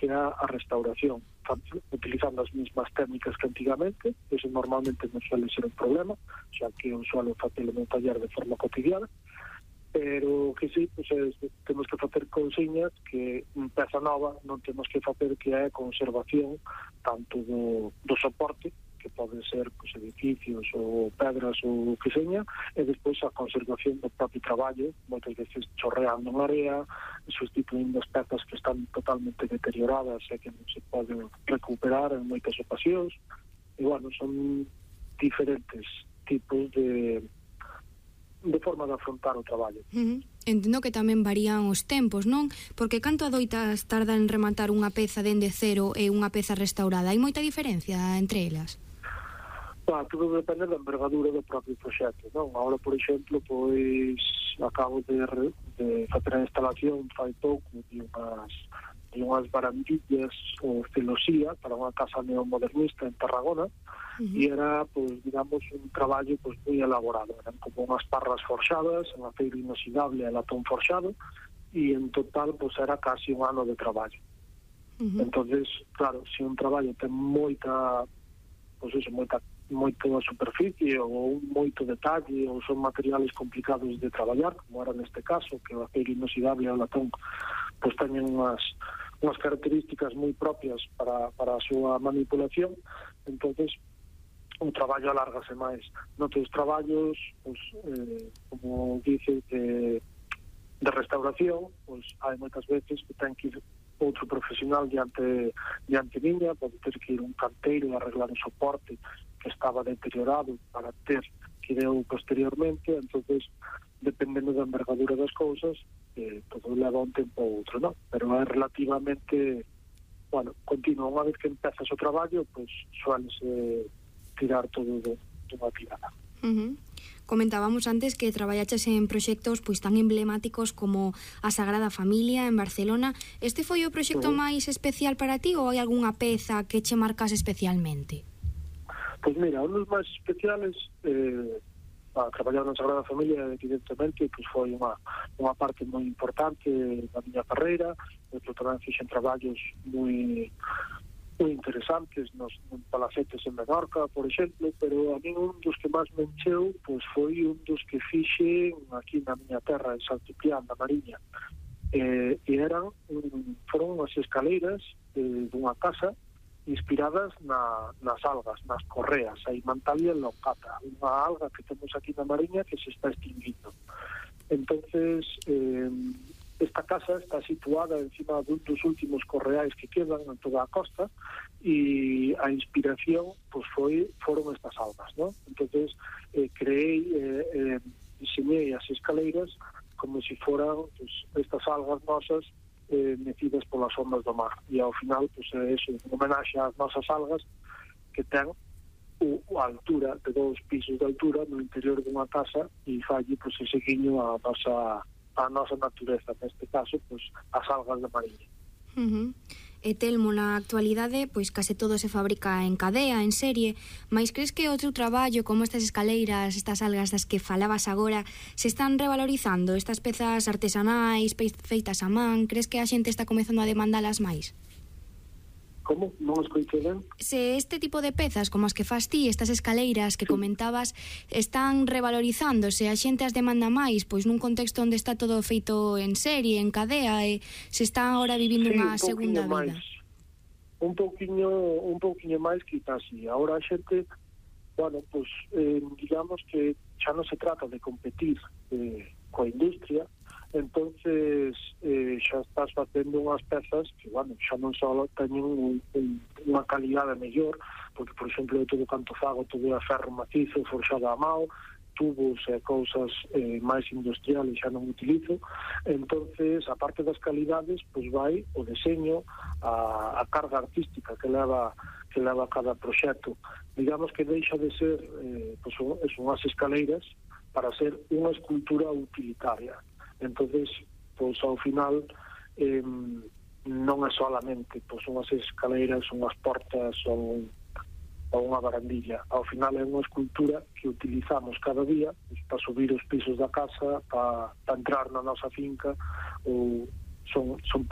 que é a restauración, utilizando as mismas técnicas que antigamente. Eso normalmente non suele ser un problema, xa que un suelo facelo no taller de forma cotidiana, pero que sí, pues, temos que facer cousiñas que en peza nova non temos que facer, que é conservación tanto do soporte, que poden ser pues, edificios ou pedras ou que seña, e despois a conservación do propio traballo, moitas veces chorreando en area, sustituindo as pezas que están totalmente deterioradas e que non se poden recuperar en moitas ocasións. E bueno, son diferentes tipos de forma de afrontar o traballo. Entendo que tamén varían os tempos, non? Porque canto adoitas tarda en rematar unha peza dende cero e unha peza restaurada? Hai moita diferencia entre elas? Tudo depende da envergadura do propio proxecto, non? Agora, por exemplo, pois acabo de facer a instalación fai pouco de unhas barandillas ou celosía para unha casa neomodernista en Tarragona, e era, pues, digamos, un traballo pues, moi elaborado. Eran como unhas parras forxadas en aceiro inoxidable e latón forxado, e en total pues, era casi un ano de traballo. Entonces, claro, se un traballo ten moita superficie ou moito detalle, ou son materiales complicados de traballar, como era neste caso, que o aceiro inoxidable e o latón pues, teñen unhas características moi propias para a súa manipulación. Entonces o traballo alárgase máis. Noutros traballos, pues, como dice, de restauración, pues, hai moitas veces que ten que ir outro profesional diante miña, pode ter que ir un canteiro a arreglar o soporte que estaba deteriorado para ter que ir posteriormente. Entonces, dependendo da envergadura das cousas, todo leva un tempo ou outro, non? Pero é relativamente, bueno, continuo. Unha vez que empezas o traballo, pues, suélese tirar todo dunha tirada. Comentábamos antes que traballaches en proxectos pois tan emblemáticos como a Sagrada Familia en Barcelona. Este foi o proxecto máis especial para ti ou hai algunha peza que che marcase especialmente? Pois mira, un dos máis especiales, traballar na Sagrada Familia, evidentemente, pois foi unha parte moi importante da miña carreira. Eu tamén fixen traballos moi interesantes nos palacetes en Menorca, por exemplo, pero a mí un dos que máis me encheu pois foi un dos que fixe aquí na miña terra, en Santipián da Mariña, e foron unhas escaleiras dunha casa inspiradas nas algas, nas correas, a Imantalia locata, unha alga que temos aquí na Mariña que se está extinguindo. Entonces, esta casa está situada encima dun dos últimos correais que quedan en toda a costa, e a inspiración pues, foron estas algas, ¿no? Entonces diseñei as escaleiras como se foran pues, estas algas nosas metidas polas ondas do mar, e ao final pues, é eso, un homenaxe ás nosas algas que ten a altura de 2 pisos de altura no interior dunha casa, e falle pues, ese guiño a nosa natureza, neste caso, pues, as algas da mariña. E Telmo, na actualidade, pois case todo se fabrica en cadea, en serie, mais crees que o teu traballo, como estas escaleiras, estas algas das que falabas agora, se están revalorizando, estas pezas artesanais, feitas a man? Crees que a xente está comezando a demandalas máis? Como? Non escoitei ben? Se este tipo de pezas, como as que fas ti, estas escaleiras que comentabas, están revalorizándose, a xente as demanda máis, pois nun contexto onde está todo feito en serie, en cadea, e se está agora vivindo unha segunda vida. Un pouquiño máis, quizás, sí. Agora a xente, bueno, pues, digamos que xa non se trata de competir coa industria, entonces xa estás facendo unhas pezas que, bueno, xa non só teñen unha calidade mellor, porque, por exemplo, todo canto fago, todo é ferro macizo, forxado a mao, tubos e cousas máis industriales xa non utilizo. Entonces, a parte das calidades, pois vai o deseño, a carga artística que leva cada proxecto. Digamos que deixa de ser pois, unhas escaleiras para ser unha escultura utilitaria. Entonces, pois ao final non é solamente pois unhas escaleiras, unhas portas ou unha barandilla. Ao final é unha escultura que utilizamos cada día pois, para subir os pisos da casa, para entrar na nosa finca, ou son